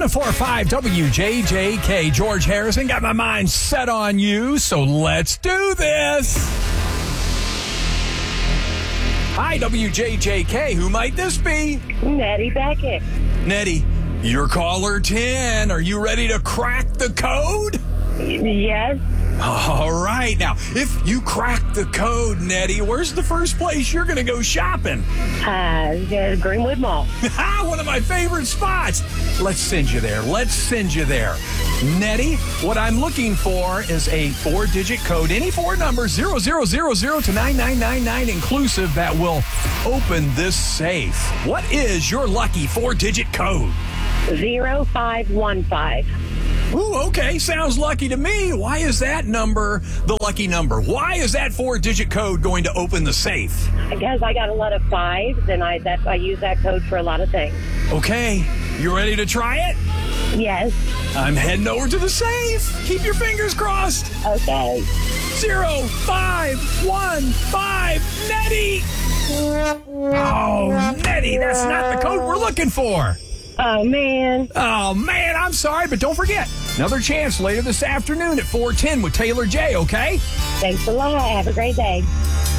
104.5 WJJK. George Harrison, got my mind set on you, so let's do this. Hi, WJJK. Who might this be? Nettie Beckett. Nettie, you're caller 10. Are you ready to crack the code? Yes. All right. Now, if you crack the code, Nettie, where's the first place you're going to go shopping? Greenwood Mall. One of my favorite spots. Let's send you there. Nettie, what I'm looking for is a 4-digit code, any 4 numbers, 0000 to 9999 inclusive, that will open this safe. What is your lucky 4-digit code? 0515. Ooh, okay. Sounds lucky to me. Why is that number the lucky number? Why is that 4-digit code going to open the safe? I guess I got a lot of 5s, and I use that code for a lot of things. Okay. You ready to try it? Yes. I'm heading over to the safe. Keep your fingers crossed. Okay. 0515. Nettie! Oh, Nettie, that's not the code we're looking for. Oh, man. Oh, man, I'm sorry, but don't forget, another chance later this afternoon at 4:10 with Taylor J, okay? Thanks a lot. Have a great day.